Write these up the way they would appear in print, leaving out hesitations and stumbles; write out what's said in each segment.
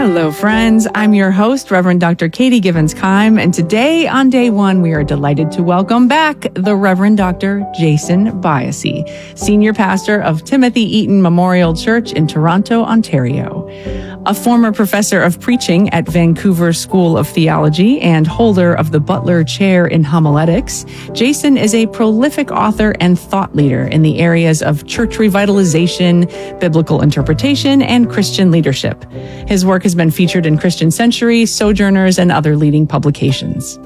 Hello, friends. I'm your host, Reverend Dr. Katie Givens-Keim, and today on day one, we are delighted to welcome back the Reverend Dr. Jason Biasi, Senior Pastor of Timothy Eaton Memorial Church in Toronto, Ontario. A former professor of preaching at Vancouver School of Theology and holder of the Butler Chair in Homiletics, Jason is a prolific author and thought leader in the areas of church revitalization, biblical interpretation, and Christian leadership. His work has been featured in Christian Century, Sojourners, and other leading publications.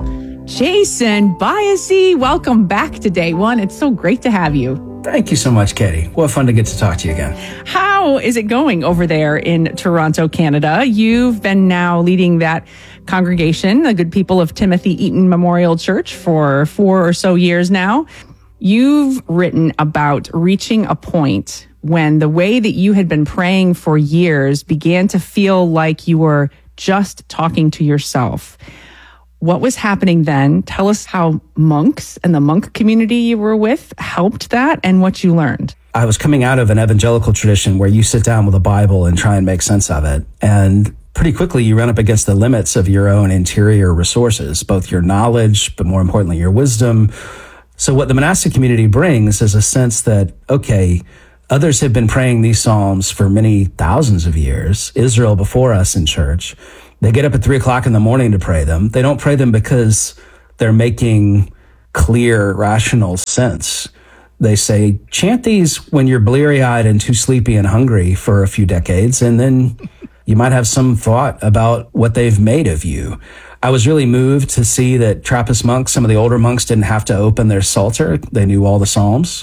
Jason Biasi, welcome back to day one. It's so great to have you. Thank you so much, Katie. What fun to get to talk to you again. How is it going over there in Toronto, Canada? You've been now leading that congregation, the good people of Timothy Eaton Memorial Church, for 4 or so years now. You've written about reaching a point when the way that you had been praying for years began to feel like you were just talking to yourself. What was happening then? Tell us how monks and the monk community you were with helped that and what you learned. I was coming out of an evangelical tradition where you sit down with a Bible and try and make sense of it. And pretty quickly you run up against the limits of your own interior resources, both your knowledge, but more importantly, your wisdom. So what the monastic community brings is a sense that, okay, others have been praying these Psalms for many thousands of years, Israel before us in church. They get up at 3:00 in the morning to pray them. They don't pray them because they're making clear, rational sense. They say, chant these when you're bleary-eyed and too sleepy and hungry for a few decades, and then you might have some thought about what they've made of you. I was really moved to see that Trappist monks, some of the older monks, didn't have to open their Psalter. They knew all the Psalms.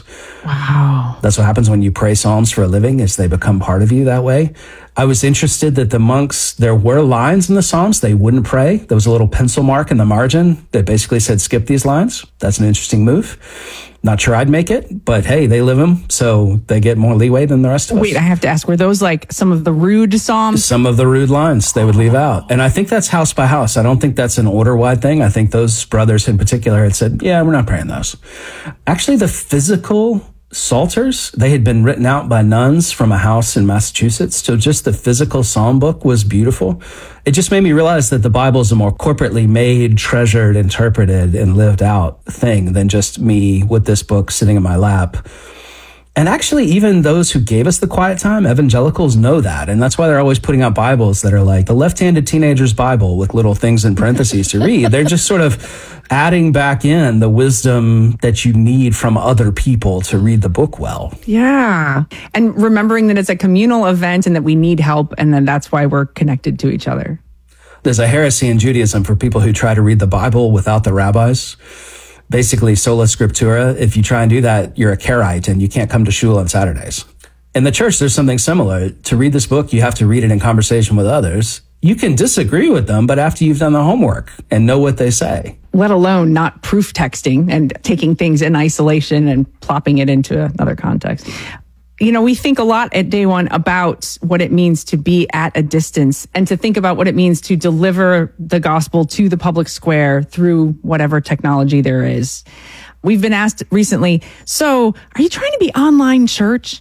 Wow. That's what happens when you pray Psalms for a living, is they become part of you that way. I was interested that the monks, there were lines in the Psalms they wouldn't pray. There was a little pencil mark in the margin that basically said, skip these lines. That's an interesting move. Not sure I'd make it, but hey, they live them, so they get more leeway than the rest of us. Wait, I have to ask, were those like some of the rude Psalms? Some of the rude lines they would leave out. And I think that's house by house. I don't think that's an order-wide thing. I think those brothers in particular had said, yeah, we're not praying those. Actually, the physical Psalters, they had been written out by nuns from a house in Massachusetts. So just the physical psalm book was beautiful. It just made me realize that the Bible is a more corporately made, treasured, interpreted, and lived out thing than just me with this book sitting in my lap. And actually, even those who gave us the quiet time, evangelicals, know that. And that's why they're always putting out Bibles that are like the left-handed teenager's Bible with little things in parentheses to read. They're just sort of adding back in the wisdom that you need from other people to read the book well. Yeah. And remembering that it's a communal event and that we need help, and then that's why we're connected to each other. There's a heresy in Judaism for people who try to read the Bible without the rabbis. Basically, sola scriptura. If you try and do that, you're a Karaite and you can't come to shul on Saturdays. In the church, there's something similar. To read this book, you have to read it in conversation with others. You can disagree with them, but after you've done the homework and know what they say. Let alone not proof texting and taking things in isolation and plopping it into another context. You know, we think a lot at day one about what it means to be at a distance and to think about what it means to deliver the gospel to the public square through whatever technology there is. We've been asked recently, so are you trying to be online church?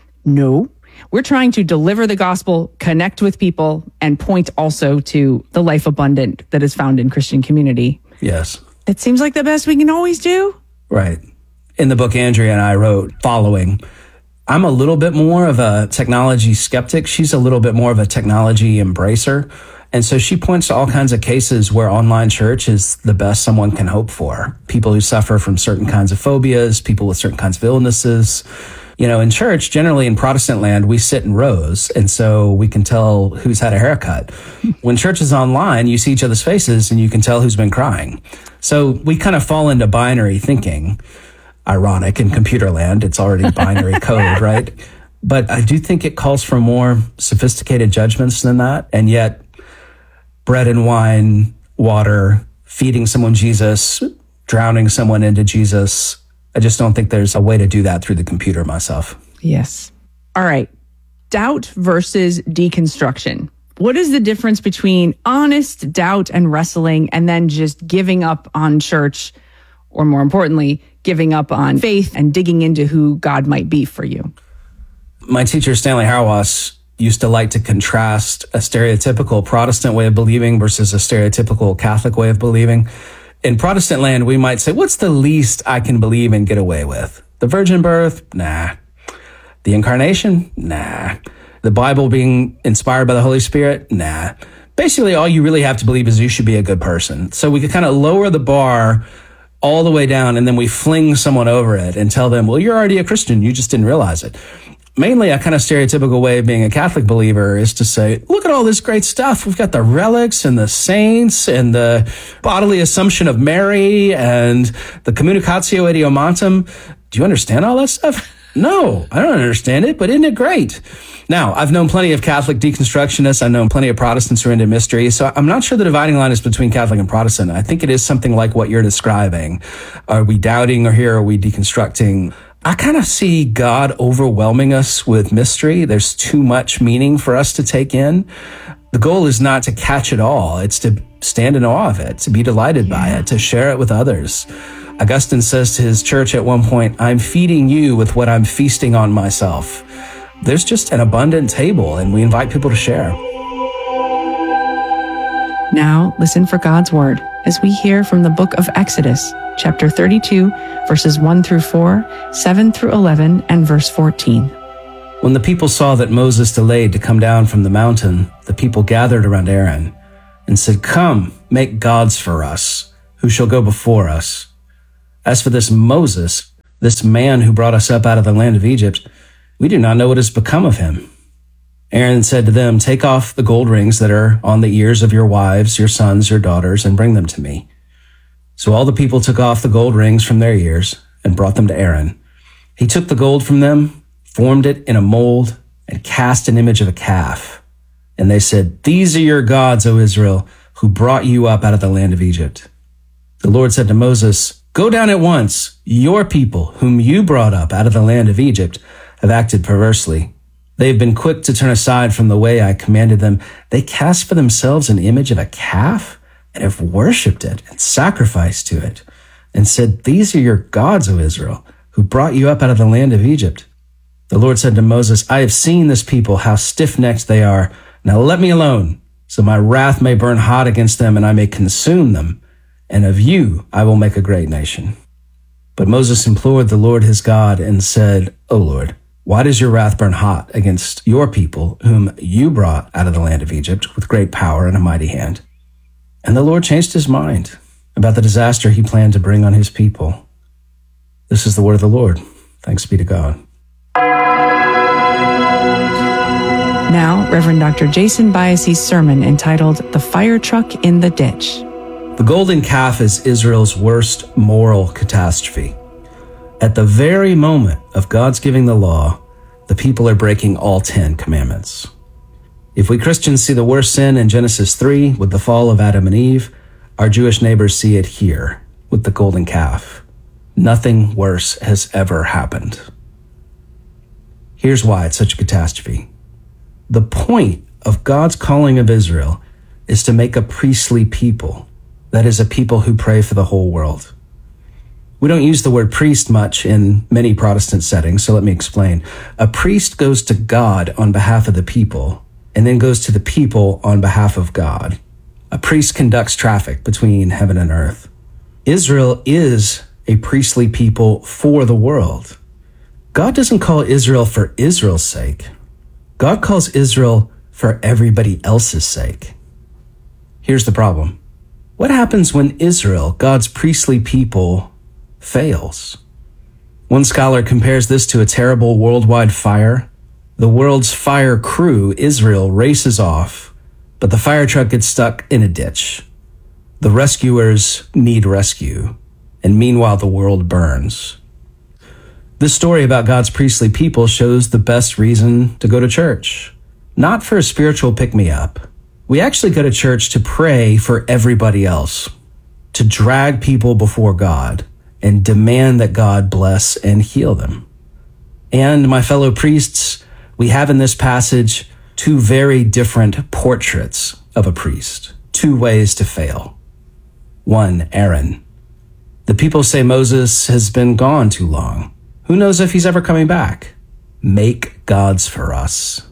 No. We're trying to deliver the gospel, connect with people, and point also to the life abundant that is found in Christian community. Yes. It seems like the best we can always do. Right. In the book Andrea and I wrote, following, I'm a little bit more of a technology skeptic. She's a little bit more of a technology embracer. And so she points to all kinds of cases where online church is the best someone can hope for. People who suffer from certain kinds of phobias, people with certain kinds of illnesses. You know, in church, generally in Protestant land, we sit in rows, and so we can tell who's had a haircut. When church is online, you see each other's faces and you can tell who's been crying. So we kind of fall into binary thinking. Ironic, in computer land, it's already binary code, right? But I do think it calls for more sophisticated judgments than that. And yet, bread and wine, water, feeding someone Jesus, drowning someone into Jesus, I just don't think there's a way to do that through the computer myself. Yes. All right. Doubt versus deconstruction. What is the difference between honest doubt and wrestling and then just giving up on church, or more importantly, giving up on faith and digging into who God might be for you? My teacher, Stanley Hauerwas, used to like to contrast a stereotypical Protestant way of believing versus a stereotypical Catholic way of believing. In Protestant land, we might say, what's the least I can believe and get away with? The virgin birth? Nah. The incarnation? Nah. The Bible being inspired by the Holy Spirit? Nah. Basically, all you really have to believe is you should be a good person. So we could kind of lower the bar all the way down, and then we fling someone over it and tell them, well, you're already a Christian. You just didn't realize it. Mainly a kind of stereotypical way of being a Catholic believer is to say, look at all this great stuff. We've got the relics and the saints and the bodily assumption of Mary and the communicatio idiomatum. Do you understand all that stuff? No, I don't understand it, but isn't it great? Now, I've known plenty of Catholic deconstructionists. I've known plenty of Protestants who are into mystery. So I'm not sure the dividing line is between Catholic and Protestant. I think it is something like what you're describing. Are we doubting or here are we deconstructing? I kind of see God overwhelming us with mystery. There's too much meaning for us to take in. The goal is not to catch it all. It's to stand in awe of it, to be delighted by it, to share it with others. Augustine says to his church at one point, I'm feeding you with what I'm feasting on myself. There's just an abundant table, and we invite people to share. Now listen for God's word as we hear from the book of Exodus, chapter 32, verses 1 through 4, 7 through 11, and verse 14. When the people saw that Moses delayed to come down from the mountain, the people gathered around Aaron and said, Come, make gods for us, who shall go before us. As for this Moses, this man who brought us up out of the land of Egypt, we do not know what has become of him. Aaron said to them, Take off the gold rings that are on the ears of your wives, your sons, your daughters, and bring them to me. So all the people took off the gold rings from their ears and brought them to Aaron. He took the gold from them, formed it in a mold, and cast an image of a calf. And they said, These are your gods, O Israel, who brought you up out of the land of Egypt. The Lord said to Moses, Go down at once. Your people, whom you brought up out of the land of Egypt, have acted perversely. They have been quick to turn aside from the way I commanded them. They cast for themselves an image of a calf and have worshipped it and sacrificed to it and said, These are your gods, O Israel, who brought you up out of the land of Egypt. The Lord said to Moses, I have seen this people, how stiff-necked they are. Now let me alone, so my wrath may burn hot against them and I may consume them. And of you I will make a great nation. But Moses implored the Lord his God and said, O Lord, why does your wrath burn hot against your people, whom you brought out of the land of Egypt with great power and a mighty hand? And the Lord changed his mind about the disaster he planned to bring on his people. This is the word of the Lord. Thanks be to God. Now, Reverend Dr. Jason Biasy's sermon entitled The Fire Truck in the Ditch. The golden calf is Israel's worst moral catastrophe. At the very moment of God's giving the law, the people are breaking all 10 commandments. If we Christians see the worst sin in Genesis 3 with the fall of Adam and Eve, our Jewish neighbors see it here with the golden calf. Nothing worse has ever happened. Here's why it's such a catastrophe. The point of God's calling of Israel is to make a priestly people. That is, a people who pray for the whole world. We don't use the word priest much in many Protestant settings, so let me explain. A priest goes to God on behalf of the people, and then goes to the people on behalf of God. A priest conducts traffic between heaven and earth. Israel is a priestly people for the world. God doesn't call Israel for Israel's sake. God calls Israel for everybody else's sake. Here's the problem. What happens when Israel, God's priestly people, fails? One scholar compares this to a terrible worldwide fire. The world's fire crew, Israel, races off, but the fire truck gets stuck in a ditch. The rescuers need rescue, and meanwhile the world burns. This story about God's priestly people shows the best reason to go to church. Not for a spiritual pick-me-up. We actually go to church to pray for everybody else, to drag people before God and demand that God bless and heal them. And my fellow priests, we have in this passage two very different portraits of a priest, two ways to fail. One, Aaron. The people say Moses has been gone too long. Who knows if he's ever coming back? Make gods for us.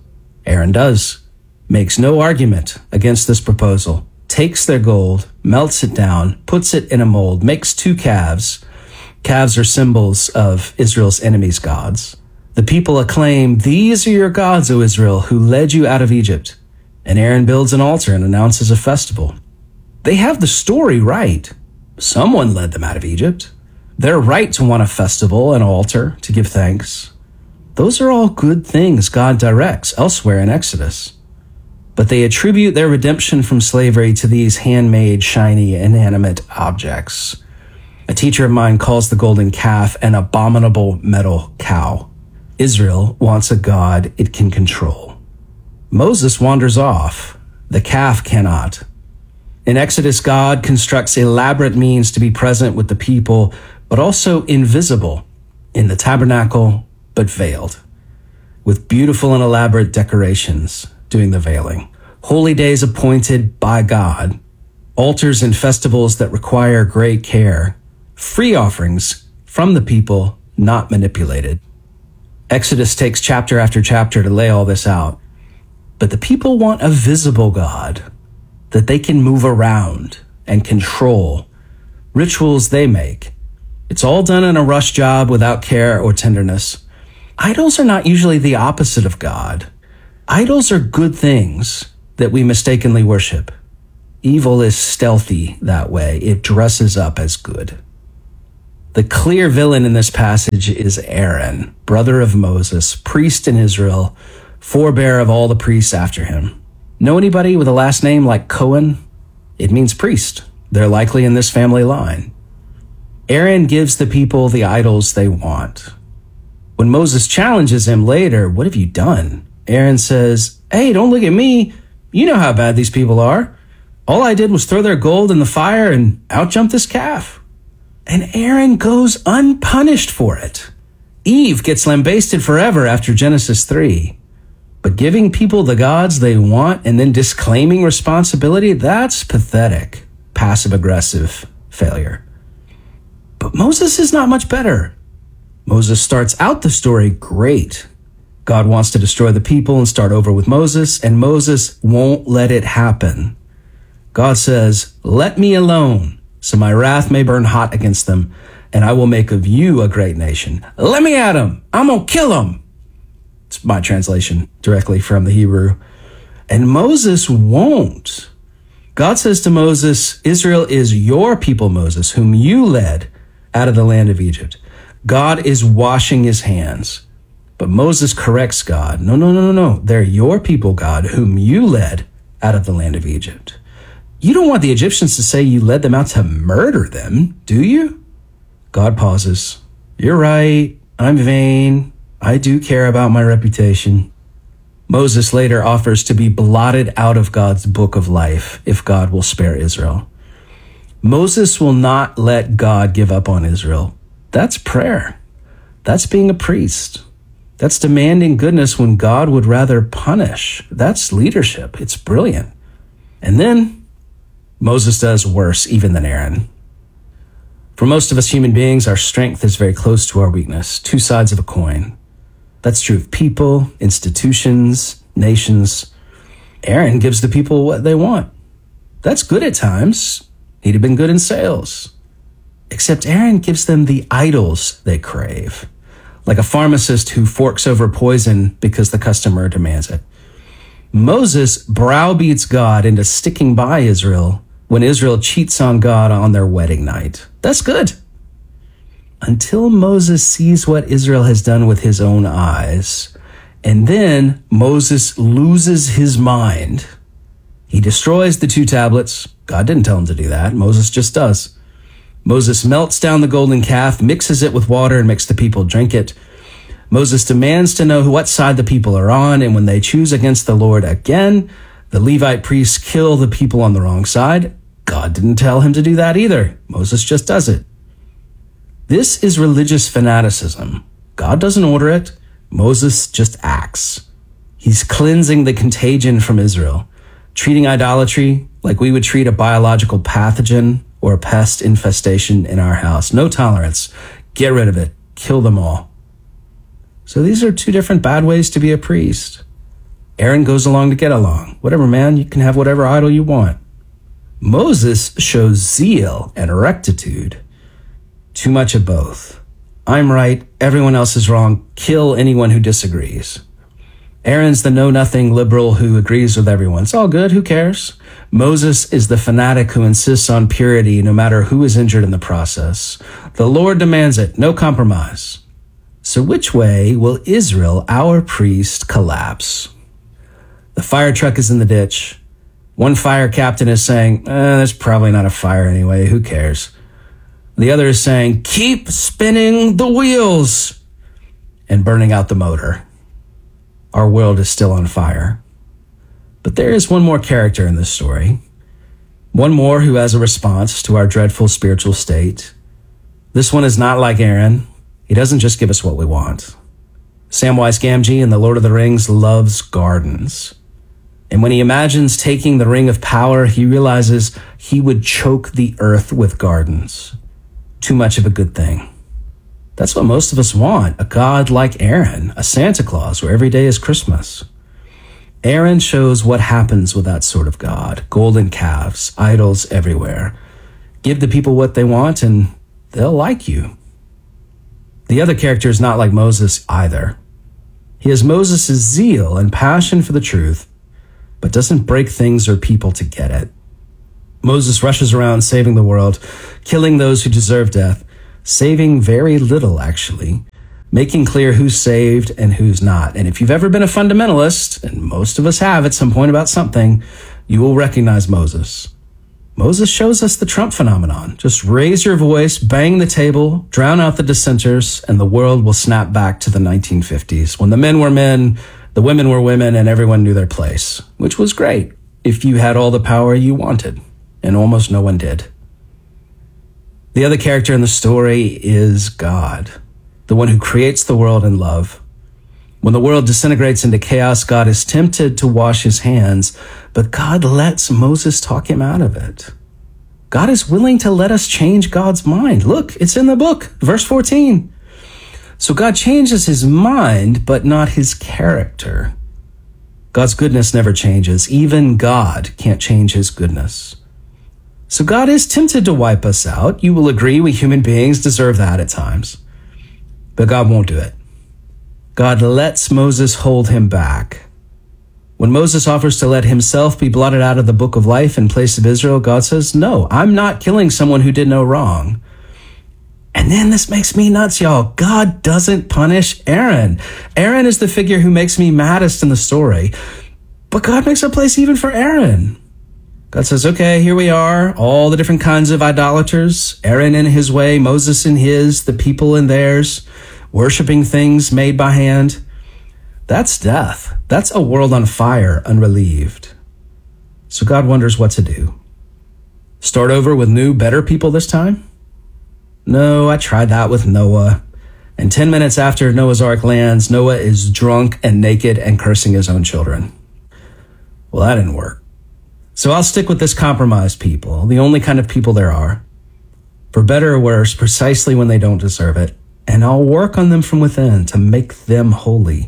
Aaron does, makes no argument against this proposal, takes their gold, melts it down, puts it in a mold, makes 2 calves. Calves are symbols of Israel's enemies' gods. The people acclaim, "These are your gods, O Israel, who led you out of Egypt." And Aaron builds an altar and announces a festival. They have the story right. Someone led them out of Egypt. They're right to want a festival, an altar, to give thanks. Those are all good things God directs elsewhere in Exodus. But they attribute their redemption from slavery to these handmade, shiny, inanimate objects. A teacher of mine calls the golden calf an abominable metal cow. Israel wants a God it can control. Moses wanders off. The calf cannot. In Exodus, God constructs elaborate means to be present with the people, but also invisible in the tabernacle, but veiled, with beautiful and elaborate decorations doing the veiling. Holy days appointed by God, altars and festivals that require great care, free offerings from the people, not manipulated. Exodus takes chapter after chapter to lay all this out. But the people want a visible God that they can move around and control. Rituals they make. It's all done in a rush job without care or tenderness. Idols are not usually the opposite of God. Idols are good things that we mistakenly worship. Evil is stealthy that way. It dresses up as good. The clear villain in this passage is Aaron, brother of Moses, priest in Israel, forebear of all the priests after him. Know anybody with a last name like Cohen? It means priest. They're likely in this family line. Aaron gives the people the idols they want. When Moses challenges him later, "What have you done?" Aaron says, "Hey, don't look at me. You know how bad these people are. All I did was throw their gold in the fire and out-jump this calf." And Aaron goes unpunished for it. Eve gets lambasted forever after Genesis 3. But giving people the gods they want and then disclaiming responsibility, that's pathetic, passive-aggressive failure. But Moses is not much better. Moses starts out the story great. God wants to destroy the people and start over with Moses, and Moses won't let it happen. God says, "Let me alone, so my wrath may burn hot against them, and I will make of you a great nation. Let me at them. I'm going to kill them." It's my translation directly from the Hebrew. And Moses won't. God says to Moses, "Israel is your people, Moses, whom you led out of the land of Egypt." God is washing his hands. But Moses corrects God. No. They're your people, God, whom you led out of the land of Egypt. You don't want the Egyptians to say you led them out to murder them, do you? God pauses. You're right. I'm vain. I do care about my reputation. Moses later offers to be blotted out of God's book of life if God will spare Israel. Moses will not let God give up on Israel. That's prayer. That's being a priest. That's demanding goodness when God would rather punish. That's leadership. It's brilliant. And then Moses does worse even than Aaron. For most of us human beings, our strength is very close to our weakness, 2 sides of a coin. That's true of people, institutions, nations. Aaron gives the people what they want. That's good at times. He'd have been good in sales. Except Aaron gives them the idols they crave, like a pharmacist who forks over poison because the customer demands it. Moses browbeats God into sticking by Israel when Israel cheats on God on their wedding night. That's good. Until Moses sees what Israel has done with his own eyes. And then Moses loses his mind. He destroys the 2 tablets. God didn't tell him to do that. Moses just does. Moses melts down the golden calf, mixes it with water, and makes the people drink it. Moses demands to know what side the people are on, and when they choose against the Lord again, the Levite priests kill the people on the wrong side. God didn't tell him to do that either. Moses just does it. This is religious fanaticism. God doesn't order it. Moses just acts. He's cleansing the contagion from Israel, treating idolatry like we would treat a biological pathogen or a pest infestation in our house. No tolerance. Get rid of it. Kill them all. So these are 2 different bad ways to be a priest. Aaron goes along to get along. Whatever, man, you can have whatever idol you want. Moses shows zeal and rectitude. Too much of both. I'm right, everyone else is wrong. Kill anyone who disagrees. Aaron's the know-nothing liberal who agrees with everyone. It's all good, who cares? Moses is the fanatic who insists on purity no matter who is injured in the process. The Lord demands it, no compromise. So which way will Israel, our priest, collapse? The fire truck is in the ditch. One fire captain is saying, there's probably not a fire anyway, who cares? The other is saying, keep spinning the wheels, and burning out the motor. Our world is still on fire. But there is one more character in this story. One more who has a response to our dreadful spiritual state. This one is not like Aaron. He doesn't just give us what we want. Samwise Gamgee in The Lord of the Rings loves gardens. And when he imagines taking the Ring of Power, he realizes he would choke the earth with gardens. Too much of a good thing. That's what most of us want, a God like Aaron, a Santa Claus where every day is Christmas. Aaron shows what happens with that sort of God. Golden calves, idols everywhere. Give the people what they want and they'll like you. The other character is not like Moses either. He has Moses' zeal and passion for the truth, but doesn't break things or people to get it. Moses rushes around saving the world, killing those who deserve death, saving very little, actually, making clear who's saved and who's not. And if you've ever been a fundamentalist, and most of us have at some point about something, you will recognize Moses. Moses shows us the Trump phenomenon. Just raise your voice, bang the table, drown out the dissenters, and the world will snap back to the 1950s, when the men were men, the women were women, and everyone knew their place, which was great if you had all the power you wanted, and almost no one did. The other character in the story is God, the one who creates the world in love. When the world disintegrates into chaos, God is tempted to wash his hands, but God lets Moses talk him out of it. God is willing to let us change God's mind. Look, it's in the book, verse 14. So God changes his mind, but not his character. God's goodness never changes. Even God can't change his goodness. So God is tempted to wipe us out. You will agree we human beings deserve that at times. But God won't do it. God lets Moses hold him back. When Moses offers to let himself be blotted out of the book of life in place of Israel, God says, no, I'm not killing someone who did no wrong. And then this makes me nuts, y'all. God doesn't punish Aaron. Aaron is the figure who makes me maddest in the story. But God makes a place even for Aaron. God says, okay, here we are, all the different kinds of idolaters, Aaron in his way, Moses in his, the people in theirs, worshiping things made by hand. That's death. That's a world on fire, unrelieved. So God wonders what to do. Start over with new, better people this time? No, I tried that with Noah. And 10 minutes after Noah's Ark lands, Noah is drunk and naked and cursing his own children. Well, that didn't work. So I'll stick with this compromised people, the only kind of people there are. For better or worse, precisely when they don't deserve it. And I'll work on them from within to make them holy.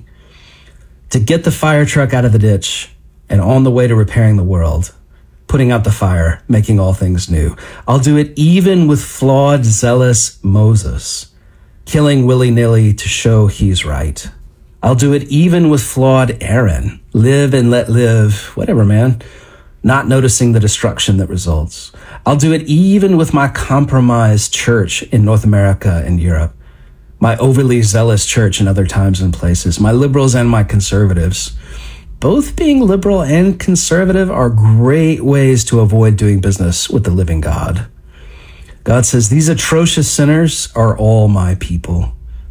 To get the fire truck out of the ditch and on the way to repairing the world, putting out the fire, making all things new. I'll do it even with flawed, zealous Moses, killing willy-nilly to show he's right. I'll do it even with flawed Aaron, live and let live, whatever, man, not noticing the destruction that results. I'll do it even with my compromised church in North America and Europe, my overly zealous church in other times and places, my liberals and my conservatives. Both being liberal and conservative are great ways to avoid doing business with the living God. God says, these atrocious sinners are all my people.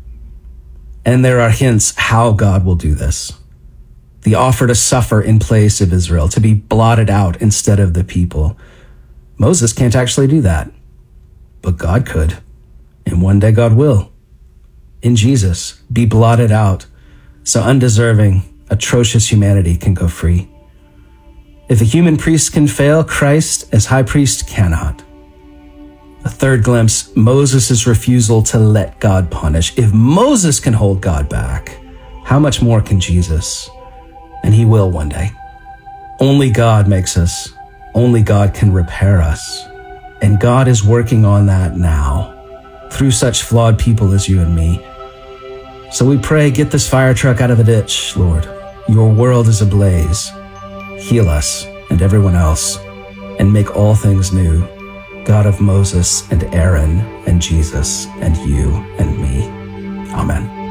And there are hints how God will do this. The offer to suffer in place of Israel, to be blotted out instead of the people. Moses can't actually do that, but God could. And one day God will. In Jesus, be blotted out so undeserving, atrocious humanity can go free. If a human priest can fail, Christ as high priest cannot. A third glimpse, Moses' refusal to let God punish. If Moses can hold God back, how much more can Jesus? and he will one day. Only God makes us. Only God can repair us. And God is working on that now through such flawed people as you and me. So we pray, get this fire truck out of the ditch, Lord. Your world is ablaze. Heal us and everyone else, and make all things new. God of Moses and Aaron and Jesus and you and me. Amen.